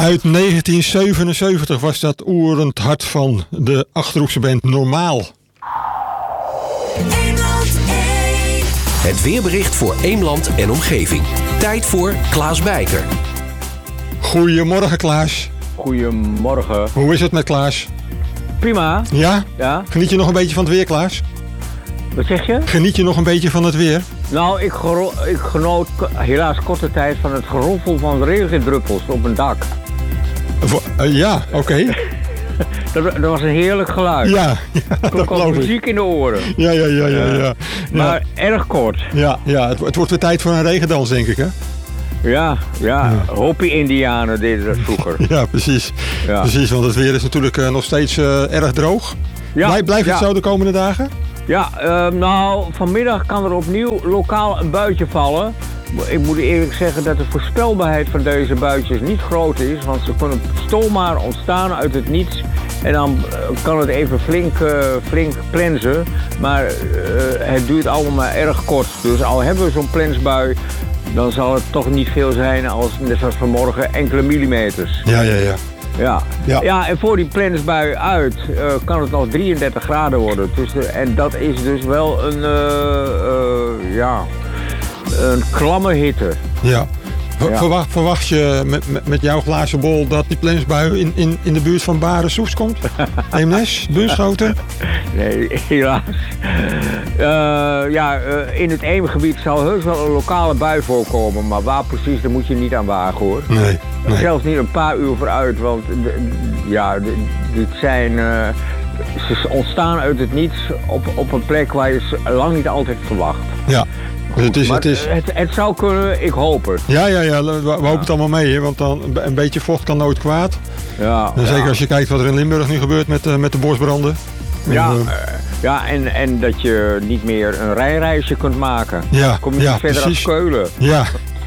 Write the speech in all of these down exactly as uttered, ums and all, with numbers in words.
Uit negentien zevenenzeventig was dat oerend hart van de Achterhoekse band Normaal. Het weerbericht voor Eemland en omgeving. Tijd voor Klaas Bijker. Goedemorgen Klaas. Goedemorgen. Hoe is het met Klaas? Prima. Ja? Ja. Geniet je nog een beetje van het weer, Klaas? Wat zeg je? Geniet je nog een beetje van het weer? Nou, ik, gero- ik genoot helaas korte tijd van het geroffel van regendruppels op een dak. Voor, uh, ja, oké. Okay. dat, dat was een heerlijk geluid. Ja, ja dat dat geloof ik. Muziek in de oren. Ja, ja, ja, ja. ja. Maar ja. erg kort. Ja, ja het, het wordt weer tijd voor een regendans, denk ik, hè? Ja, ja. ja. Hopi-Indianen deden dat vroeger. Ja, precies. Ja. Precies, want het weer is natuurlijk uh, nog steeds uh, erg droog. Ja, Blijf, blijft het ja. zo de komende dagen? Ja, uh, nou, vanmiddag kan er opnieuw lokaal een buitje vallen. Ik moet eerlijk zeggen dat de voorspelbaarheid van deze buitjes niet groot is, want ze kunnen zomaar ontstaan uit het niets. En dan kan het even flink, uh, flink plensen, maar uh, het duurt allemaal maar erg kort. Dus al hebben we zo'n plensbui, dan zal het toch niet veel zijn als net zoals vanmorgen enkele millimeters. Ja, ja, ja. Ja. Ja. ja, en voor die plensbui uit uh, kan het nog drieëndertig graden worden. Dus de, en dat is dus wel een, uh, uh, ja, een klamme hitte. Ja. Ja. Verwacht, verwacht je met, met, met jouw glazen bol dat die plensbui in, in, in de buurt van Baren-Soest komt? Eemnes, Buurschoten? Nee, helaas. Uh, ja, uh, in het Eemgebied zal heus wel een lokale bui voorkomen, maar waar precies, daar moet je niet aan wagen hoor. Nee, nee. Zelfs niet een paar uur vooruit, want de, ja, de, dit zijn, uh, ze ontstaan uit het niets op, op een plek waar je ze lang niet altijd verwacht. Ja. Dus het, is, maar het, is... Het, het zou kunnen, ik hoop het. Ja, ja, ja we, we ja. hopen het allemaal mee, hè? Want dan, een beetje vocht kan nooit kwaad. Ja, en zeker ja. als je kijkt wat er in Limburg nu gebeurt met, uh, met de bosbranden. Ja, en, uh, ja en, en dat je niet meer een rijreisje kunt maken. Ja, kom je niet ja, verder precies. als Keulen. Ja.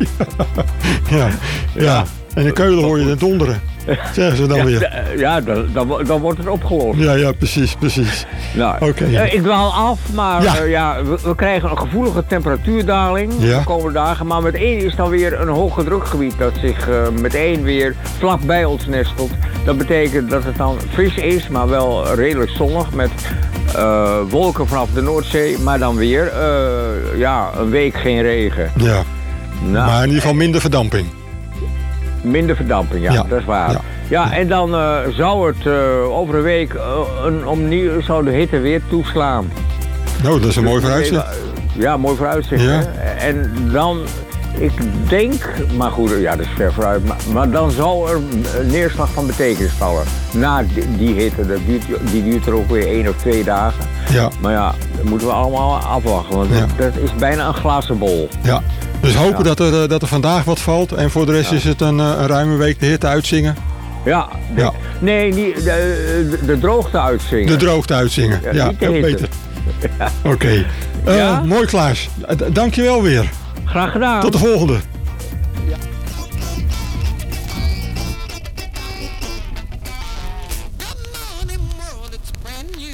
ja. ja. ja. En in Keulen hoor je het donderen. Zeggen ze dan ja, weer. Ja, dan, dan, dan wordt het opgelost. Ja, ja, precies, precies. Nou, okay. uh, ik dwaal af, maar ja. Uh, ja, we, we krijgen een gevoelige temperatuurdaling ja. de komende dagen. Maar meteen is dan weer een hoge drukgebied dat zich uh, meteen weer vlak bij ons nestelt. Dat betekent dat het dan fris is, maar wel redelijk zonnig met uh, wolken vanaf de Noordzee. Maar dan weer uh, ja, een week geen regen. Ja, nou, maar in ieder geval minder verdamping. Minder verdamping, ja, ja, dat is waar. Ja, ja en dan uh, zou het uh, over een week uh, een, opnieuw zou de hitte weer toeslaan. Nou, dat is een dus mooi vooruitzicht. Ja, mooi vooruitzicht. Ja. Hè? En dan, ik denk, maar goed, ja, dat is ver vooruit, maar, maar dan zal er een neerslag van betekenis vallen. Na die, die hitte, dat duurt, die duurt er ook weer één of twee dagen. Ja. Maar ja, dat moeten we allemaal afwachten, want ja. dat, dat is bijna een glazen bol. Ja. Dus hopen ja. dat, er, dat er vandaag wat valt en voor de rest ja. is het een, een ruime week de hitte uitzingen. Ja, de, ja. nee, niet, de, de, de droogte uitzingen. De droogte uitzingen, ja, ja heel beter. Ja. Oké, okay. uh, ja? Mooi Klaas, D- dankjewel weer. Graag gedaan. Tot de volgende.